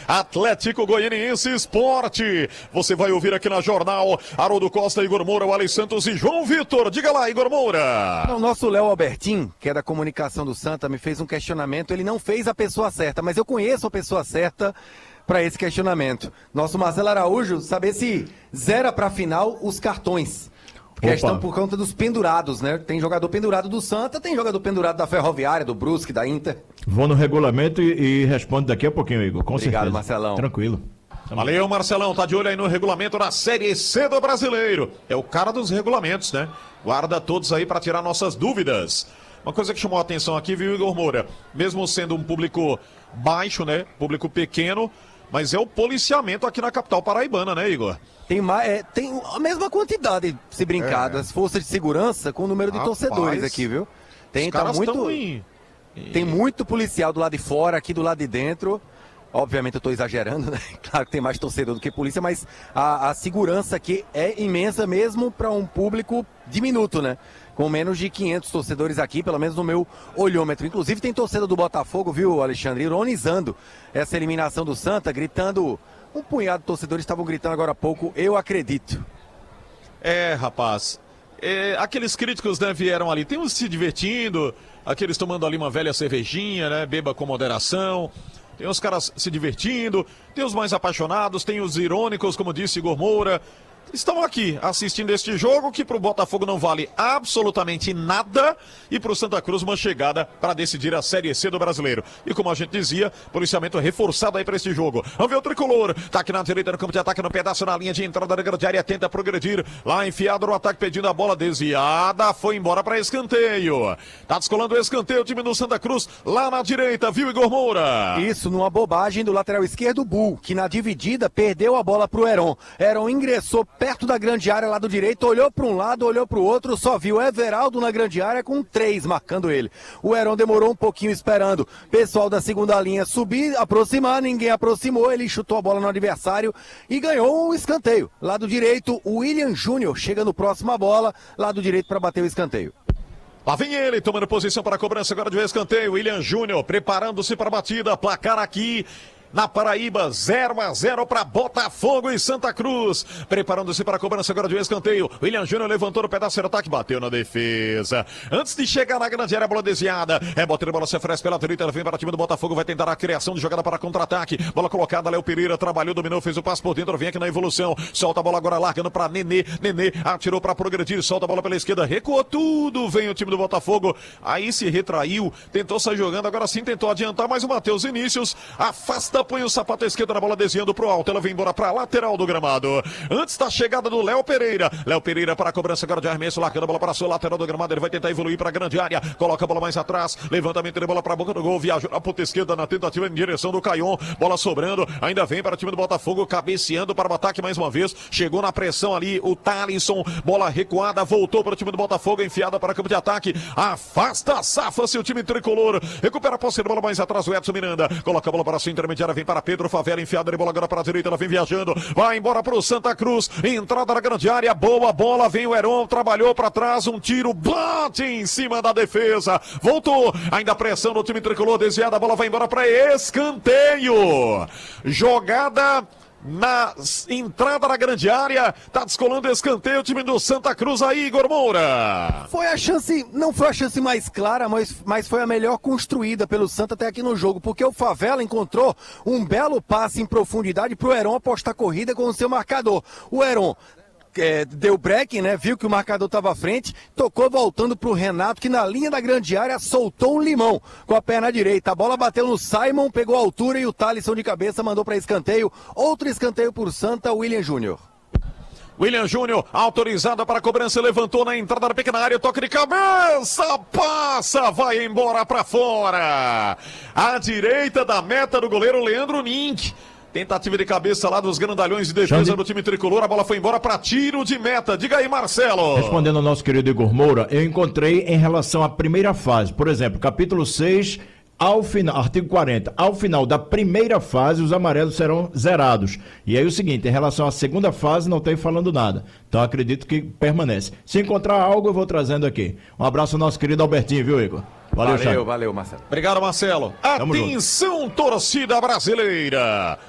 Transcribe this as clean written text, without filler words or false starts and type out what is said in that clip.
Atlético Goianiense Esporte. Você vai ouvir aqui na Jornal Haroldo Costa, Igor Moura, Wally Santos e João Vitor. Diga lá, Igor Moura. O nosso Léo Albertin, que é da comunicação do Santa, me fez um questionamento. Ele não fez a pessoa certa, mas eu conheço a pessoa certa para esse questionamento. Nosso Marcelo Araújo, saber se zera para a final os cartões. Questão por conta dos pendurados, né? Tem jogador pendurado do Santa, tem jogador pendurado da Ferroviária, do Brusque, da Inter. Vou no regulamento e respondo daqui a pouquinho, Igor. Com Obrigado, certeza. Marcelão. Tranquilo. Valeu, Marcelão. Tá de olho aí no regulamento da Série C do Brasileiro. É o cara dos regulamentos, né? Guarda todos aí para tirar nossas dúvidas. Uma coisa que chamou a atenção aqui, viu, Igor Moura? Mesmo sendo um público baixo, né? Público pequeno, mas é o policiamento aqui na capital paraibana, né, Igor? Tem a mesma quantidade, se brincar, das forças de segurança com o número de torcedores aqui, viu? Tem muito policial do lado de fora, aqui do lado de dentro. Obviamente eu estou exagerando, né? Claro que tem mais torcedor do que polícia, mas a segurança aqui é imensa mesmo para um público diminuto, né? Com menos de 500 torcedores aqui, pelo menos no meu olhômetro. Inclusive tem torcedor do Botafogo, viu, Alexandre, ironizando essa eliminação do Santa, gritando. Um punhado de torcedores estavam gritando agora há pouco, eu acredito. Rapaz, aqueles críticos, né, vieram ali, tem uns se divertindo, aqueles tomando ali uma velha cervejinha, né, beba com moderação. Tem os caras se divertindo, tem os mais apaixonados, tem os irônicos, como disse Igor Moura. Estão aqui assistindo este jogo que para o Botafogo não vale absolutamente nada e para o Santa Cruz uma chegada para decidir a Série C do Brasileiro. E como a gente dizia, policiamento reforçado aí para este jogo. Vamos ver o tricolor. Tá aqui na direita no campo de ataque, no pedaço na linha de entrada da grande área, tenta progredir. Lá enfiado no ataque, pedindo a bola desviada, foi embora para escanteio. Tá descolando o escanteio, o time do Santa Cruz lá na direita, viu, Igor Moura? Isso, numa bobagem do lateral esquerdo, Bull, que na dividida perdeu a bola pro Heron. Heron ingressou perto da grande área, lado direito, olhou para um lado, olhou para o outro, só viu Everaldo na grande área com 3 marcando ele. O Heron demorou um pouquinho esperando. Pessoal da segunda linha subir, aproximar, ninguém aproximou, ele chutou a bola no adversário e ganhou um escanteio. Lado direito, o William Júnior chega no próximo a bola, lado direito para bater o escanteio. Lá vem ele, tomando posição para a cobrança agora de um escanteio. William Júnior preparando-se para a batida, placar aqui na Paraíba, 0-0 para Botafogo e Santa Cruz. Preparando-se para a cobrança agora de um escanteio. William Júnior levantou no pedaço do ataque, bateu na defesa. Antes de chegar na grande área, a bola desviada. Batendo, a bola se oferece pela direita, ela vem para o time do Botafogo, vai tentar a criação de jogada para contra-ataque. Bola colocada, Léo Pereira trabalhou, dominou, fez o passe por dentro, vem aqui na evolução. Solta a bola agora, largando para Nenê. Nenê atirou para progredir, solta a bola pela esquerda, recuou tudo. Vem o time do Botafogo, aí se retraiu, tentou sair jogando, agora sim tentou adiantar, mas o Matheus Vinícius afasta, põe o sapato esquerdo na bola, desviando pro alto, ela vem embora pra lateral do gramado. Antes da chegada do Léo Pereira. Léo Pereira para a cobrança agora de arremesso, largando a bola para a sua lateral do gramado, ele vai tentar evoluir para a grande área, coloca a bola mais atrás, levantamento de bola para a boca do gol, viajou na ponta esquerda na tentativa em direção do Caion, bola sobrando, ainda vem para o time do Botafogo, cabeceando para o ataque mais uma vez, chegou na pressão ali o Thalisson, bola recuada, voltou para o time do Botafogo, enfiada para o campo de ataque, afasta, safa-se o time tricolor, recupera a posse de bola mais atrás, o Edson Miranda, coloca a bola para a sua intermediária, vem para Pedro Favela, enfiada de bola agora para a direita, ela vem viajando, vai embora para o Santa Cruz, entrada na grande área, boa bola, vem o Heron, trabalhou para trás, um tiro, bate em cima da defesa, voltou, ainda pressão no time tricolor, desviada, a bola vai embora para escanteio, jogada na entrada da grande área, tá descolando escanteio o time do Santa Cruz aí, Igor Moura. Foi a chance, não foi a chance mais clara, mas foi a melhor construída pelo Santa até aqui no jogo, porque o Favela encontrou um belo passe em profundidade pro Heron apostar corrida com o seu marcador. O Heron deu break, né? Viu que o marcador estava à frente, tocou voltando pro Renato, que na linha da grande área soltou um limão com a perna direita. A bola bateu no Simon, pegou a altura e o Thalisson de cabeça mandou para escanteio. Outro escanteio por Santa, William Júnior. William Júnior, autorizada para a cobrança, levantou na entrada da pequena área, toque de cabeça, passa, vai embora para fora. À direita da meta do goleiro Leandro Nink. Tentativa de cabeça lá dos grandalhões de defesa do time tricolor. A bola foi embora para tiro de meta. Diga aí, Marcelo. Respondendo ao nosso querido Igor Moura, eu encontrei em relação à primeira fase. Por exemplo, capítulo 6, ao final, artigo 40. Ao final da primeira fase, os amarelos serão zerados. E aí o seguinte, em relação à segunda fase, não tem falando nada. Então acredito que permanece. Se encontrar algo, eu vou trazendo aqui. Um abraço ao nosso querido Albertinho, viu, Igor? Valeu, Marcelo. Obrigado, Marcelo. Atenção, torcida brasileira.